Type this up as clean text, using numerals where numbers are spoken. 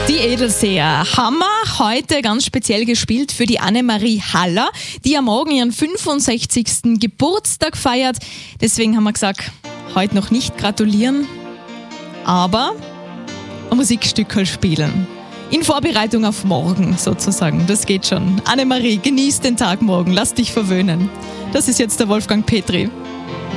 Die Edelseher haben wir heute ganz speziell gespielt für die Annemarie Haller, die ja morgen ihren 65. Geburtstag feiert. Deswegen haben wir gesagt, heute noch nicht gratulieren, aber ein Musikstückerl spielen. In Vorbereitung auf morgen sozusagen, das geht schon. Annemarie, genieß den Tag morgen, lass dich verwöhnen. Das ist jetzt der Wolfgang Petri.